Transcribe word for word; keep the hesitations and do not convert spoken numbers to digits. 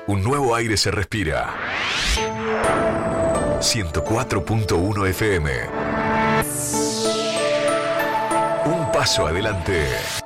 Un nuevo aire se respira. ciento cuatro punto uno F M. Un paso adelante.